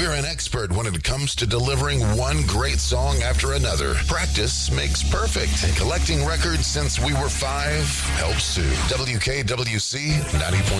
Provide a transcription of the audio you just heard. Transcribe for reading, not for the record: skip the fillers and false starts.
We're an expert when it comes to delivering one great song after another. Practice makes perfect, and collecting records since we were 5 helps too. WKWC 90.3.